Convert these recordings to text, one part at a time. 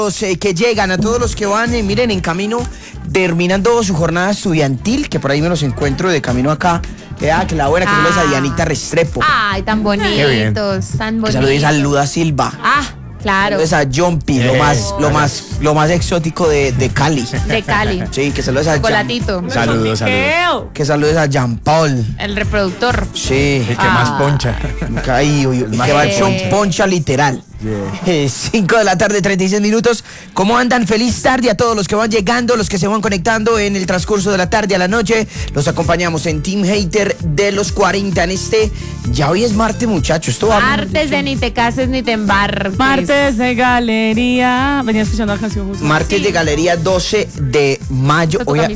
Que llegan, a todos los que van, miren, en camino, terminando su jornada estudiantil, que por ahí me los encuentro de camino acá. Que la buena, que saludes a Dianita Restrepo. Ay, tan bonitos, tan bonitos. Que saludes a Luda Silva. Claro. Saludos a Jumpy, lo más exótico de Cali. De Cali. Sí, que saludes a Chocolatito. Saludos. Que saludes a Jean Paul. El reproductor. Sí. El que más poncha. Que va poncha literal. 5 de la tarde, 36 minutos. ¿Cómo andan? Feliz tarde a todos los que van llegando, los que se van conectando en el transcurso de la tarde a la noche. Los acompañamos en Team Hater de los 40 en ya hoy es martes, muchachos. Martes de ni te cases ni te embarques. Martes de galería. Venía escuchando la canción justo. Martes de galería, 12 de mayo.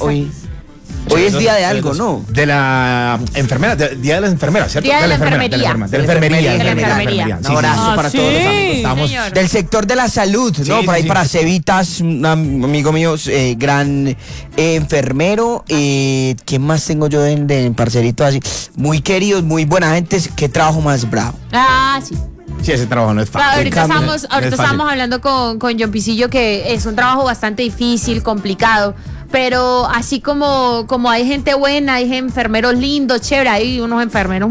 Hoy es día de algo, ¿no? De la enfermera, día de las enfermeras, ¿cierto? Día de la enfermería. De la enfermería. Un abrazo para todos los amigos. Estamos del sector de la salud, ¿no? Por ahí para Cevitas, un amigo mío, gran enfermero. ¿Quién más tengo yo de parceritos así? Muy queridos, muy buena gente. ¿Qué trabajo más bravo? Sí. Sí, ese trabajo no es fácil. Ahorita estábamos hablando con John Pisillo que es un trabajo bastante difícil, complicado. Pero así como hay gente buena, hay enfermeros lindos, chévere, hay unos enfermeros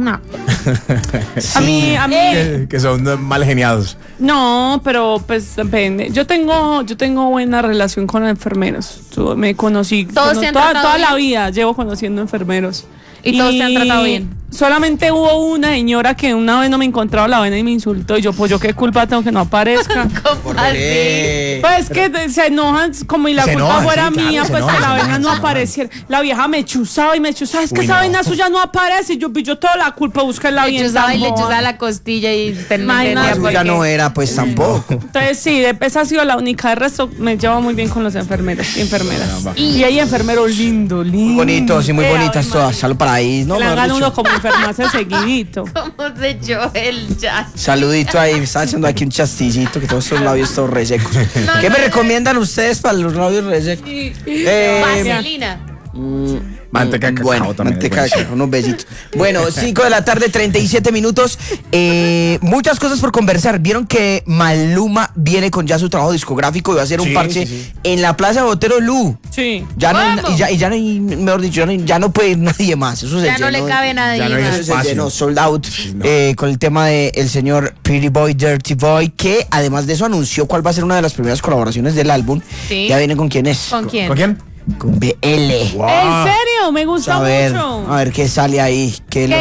Sí. A mí que son mal geniados. No, pero pues depende. Yo tengo buena relación con los enfermeros. Yo me conocí toda la vida llevo conociendo enfermeros. Y todos te han tratado bien. Solamente hubo una señora que una vez no me encontraba la vena y me insultó. Y yo, pues yo qué culpa tengo que no aparezca. ¿Cómo así? Pues que se enojan como y la culpa fuera mía, claro, pues que la vena no apareciera. La vieja me chuzaba y me chuzaba. Es que esa vena suya no aparece. Y yo toda la culpa busqué la bien. Le chuzaba la costilla y la suya no era, pues tampoco. Entonces sí, esa ha sido la única. De resto me llevo muy bien con los enfermeros y enfermeras. Y hay enfermeros lindos. Muy bonitos y muy bonitas todas. Salud para ahí, ¿no? Le hagan uno como enfermarse seguidito. ¿Cómo se echó el jazz? Saludito ahí, me está echando aquí un chastillito, que todos son labios todos resecos. ¿Qué me recomiendan ustedes para los labios resecos? Vaselina. Manteca de cacao bueno, también. Manteca de cacao, unos besitos. Bueno, 5 de la tarde, 37 minutos. Muchas cosas por conversar. Vieron que Maluma viene con ya su trabajo discográfico y va a hacer un parche en la Plaza de Botero Lu. Sí. Ya no, mejor dicho, ya no puede ir nadie más. Eso ya no le cabe a nadie más. Eso se llenó, sold out, con el tema del señor Pretty Boy, Dirty Boy, que además de eso anunció cuál va a ser una de las primeras colaboraciones del álbum. Sí. Ya viene con quién es. ¿Con quién? ¿Con quién? Con BL. Wow. ¿En serio? Me gusta mucho. A ver qué sale ahí.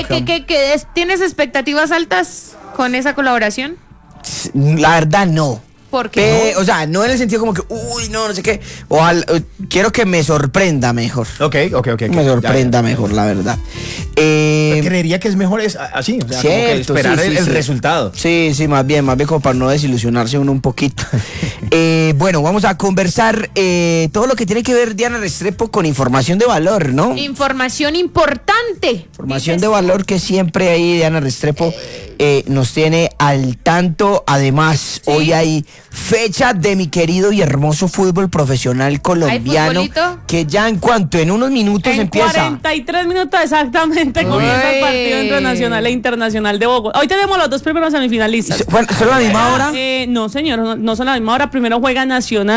¿Tienes expectativas altas con esa colaboración? La verdad, no. ¿Por qué? O sea, no en el sentido como que, no sé qué. Ojalá, quiero que me sorprenda mejor. Ok. Me sorprenda mejor, la verdad. Creería que es mejor así, o sea, como que esperar el resultado. Sí, más bien como para no desilusionarse uno un poquito. Bueno, vamos a conversar todo lo que tiene que ver, Diana Restrepo, con información de valor, ¿no? Información importante. Información de valor que siempre ahí Diana Restrepo nos tiene al tanto. Además, hoy hay fecha de mi querido y hermoso fútbol profesional colombiano, que ya en unos minutos empieza. 43 minutos exactamente comienza el partido entre Nacional e Internacional de Bogotá. Hoy tenemos los dos primeros semifinalistas. ¿Son a la misma hora? No, señor, no son a la misma hora. Primero juega Nacional